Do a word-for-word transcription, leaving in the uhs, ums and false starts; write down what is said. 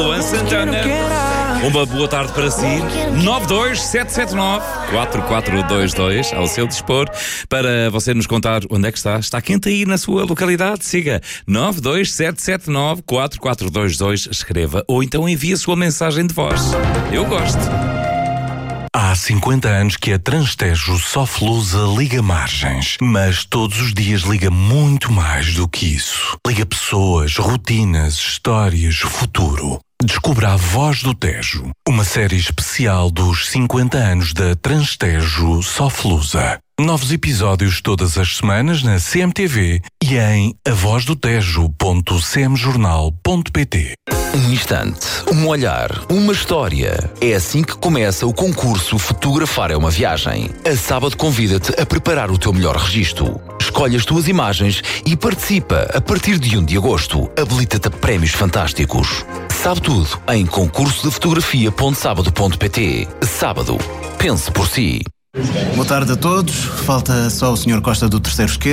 Luan Santana, uma boa tarde para si. nove dois sete sete nove quatro quatro dois dois ao seu dispor para você nos contar onde é que está. Está quente aí na sua localidade? Siga nove dois sete sete nove quatro quatro dois dois, escreva ou então envie a sua mensagem de voz. Eu gosto. Há cinquenta anos que a Transtejo Soflusa liga margens, mas todos os dias liga muito mais do que isso. Liga pessoas, rotinas, histórias, futuro. Descubra A Voz do Tejo, uma série especial dos cinquenta anos da Transtejo Soflusa. Novos episódios todas as semanas na C M T V e em avozdotejo ponto c m jornal ponto p t. Um instante, um olhar, uma história. É assim que começa o concurso Fotografar é uma Viagem. A Sábado convida-te a preparar o teu melhor registro. Escolhe as tuas imagens e participa a partir de primeiro de agosto. Habilita-te a prémios fantásticos. Sabe tudo em concurso de fotografia ponto sábado ponto p t. Sábado, pense por si. Boa tarde a todos. Falta só o senhor Costa do Terceiro Esquerdo.